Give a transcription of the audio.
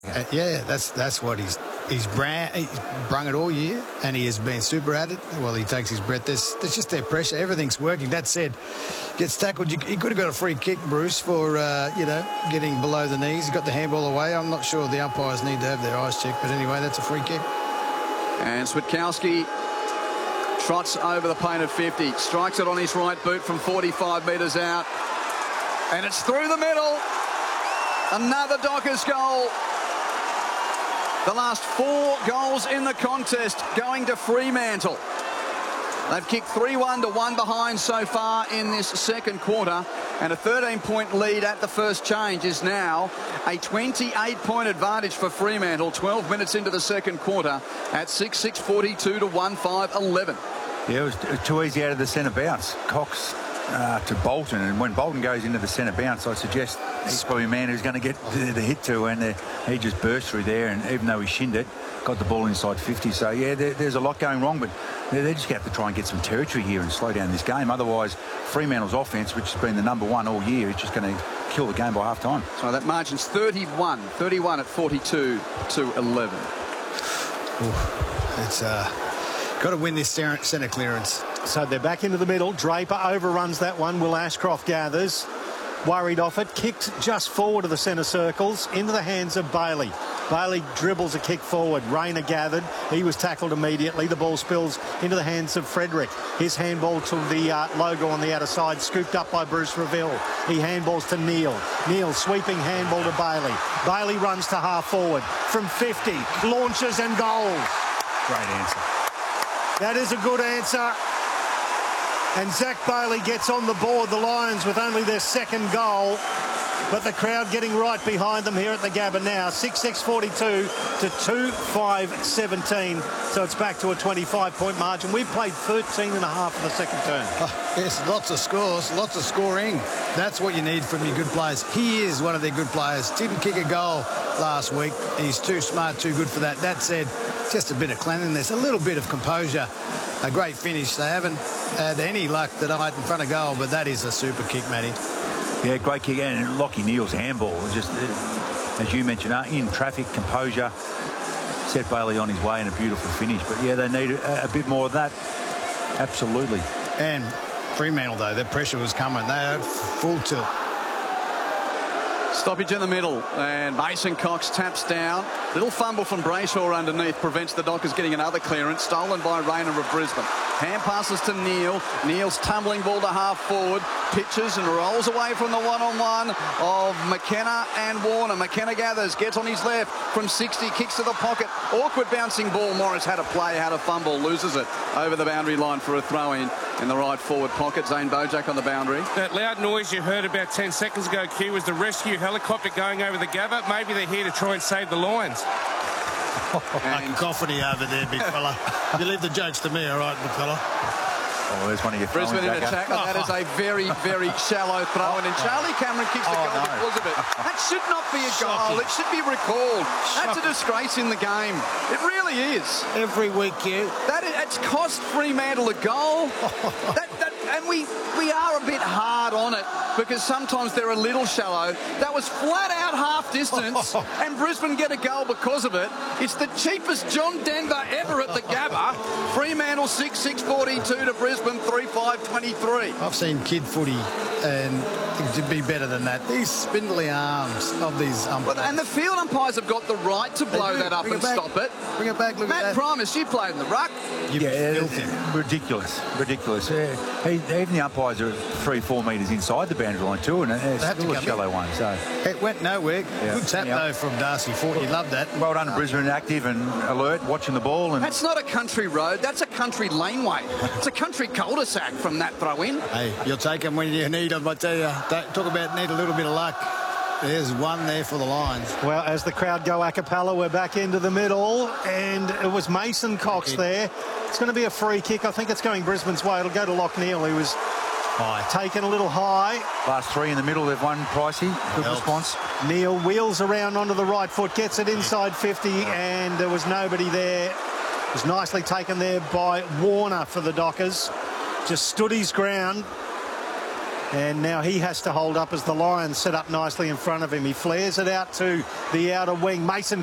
Yeah, that's what he's brung it all year, and he has been super at it. Well, he takes his breath. There's just their pressure. Everything's working. That said, gets tackled. He could have got a free kick, Bruce, for getting below the knees. He got the handball away. I'm not sure the umpires need to have their eyes checked, but anyway, that's a free kick. And Switkowski trots over the painted 50, strikes it on his right boot from 45 metres out, and it's through the middle. Another Dockers goal. The last 4 goals in the contest going to Fremantle. They've kicked 3-1 to 1 behind so far in this second quarter, and a 13-point lead at the first change is now a 28-point advantage for Fremantle 12 minutes into the second quarter at 6-6-42 to 1-5-11. Yeah, it was too easy out of the centre bounce. Cox to Bolton, and when Bolton goes into the centre bounce, I suggest he's probably a man who's going to get the hit to, and he just burst through there, and even though he shinned it, got the ball inside 50. So yeah, there's a lot going wrong, but they just have to try and get some territory here and slow down this game. Otherwise, Fremantle's offence, which has been the #1 all year, is just going to kill the game by half time. So that margin's 31 at 42 to 11. It's got to win this centre clearance. So they're back into the middle. Draper overruns that one. Will Ashcroft gathers. Worried off it. Kicked just forward of the centre circles into the hands of Bailey. Bailey dribbles a kick forward. Rayner gathered. He was tackled immediately. The ball spills into the hands of Frederick. His handball to the logo on the outer side, scooped up by Bruce Reville. He handballs to Neil. Neil sweeping handball to Bailey. Bailey runs to half forward from 50. Launches and goals. Great answer. That is a good answer. And Zach Bailey gets on the board, the Lions, with only their second goal. But the crowd getting right behind them here at the Gabba now. 6-6-42 to 2-5-17. So it's back to a 25-point margin. We've played 13 and a half in the second term. Yes, lots of scores, lots of scoring. That's what you need from your good players. He is one of their good players. Didn't kick a goal last week. He's too smart, too good for that. That said, just a bit of cleanliness, a little bit of composure. A great finish. They haven't had any luck tonight in front of goal, but that is a super kick, Matty. Yeah, great kick. And Lockie Neal's handball, just as you mentioned, in traffic, composure, set Bailey on his way and a beautiful finish. But yeah, they need a bit more of that. Absolutely. And Fremantle, though, their pressure was coming. They had full tilt. Stoppage in the middle, and Mason Cox taps down. Little fumble from Brayshaw underneath prevents the Dockers getting another clearance. Stolen by Rayner of Brisbane. Hand passes to Neil. Neil's tumbling ball to half forward. Pitches and rolls away from the one-on-one of McKenna and Warner. McKenna gathers, gets on his left from 60, kicks to the pocket. Awkward bouncing ball. Morris had a play, had a fumble, loses it over the boundary line for a throw-in the right forward pocket. Zane Bojack on the boundary. That loud noise you heard about 10 seconds ago, Q, was the rescue helicopter going over the Gabba. Maybe they're here to try and save the Lions. Cacophony over there, big fella. You leave the jokes to me, all right, big fella? Oh, there's one of your Brisbane in attack. That is a very, very shallow throw-in, and Charlie Cameron kicks the goal because of it. That should not be a goal. It should be recalled. That's a disgrace in the game. It really is. Every week, It's cost Fremantle a goal. And we are a bit hard on it because sometimes they're a little shallow. That was flat out half distance, and Brisbane get a goal because of it. It's the cheapest John Denver ever at the Gabba. Fremantle 6-6-42 to Brisbane 3-5-23. I've seen kid footy and to be better than that. These spindly arms of these umpires. And the field umpires have got the right to blow that up and stop it. Bring it back. Look at that. Matt Primus, you played in the ruck. Ridiculous. Even the umpires are 3-4 metres inside the boundary line too, and it's still a shallow one. So it went nowhere. Yeah. Good tap though from Darcy Fort. He loved that. Well done, Brisbane, active and alert, watching the ball. And that's not a country road. That's a country laneway. It's a country cul-de-sac from that throw-in. Hey, you'll take them when you need them. I tell you, talk about need a little bit of luck. There's one there for the Lions. Well, as the crowd go a cappella, we're back into the middle, and it was Mason Cox there. It's going to be a free kick. I think it's going Brisbane's way. It'll go to Lockneil, who was taken a little high. Last three in the middle, they've won Pricey. Good response. Neil wheels around onto the right foot, gets it inside 50, and there was nobody there. It was nicely taken there by Warner for the Dockers. Just stood his ground. And now he has to hold up as the Lions set up nicely in front of him. He flares it out to the outer wing. Mason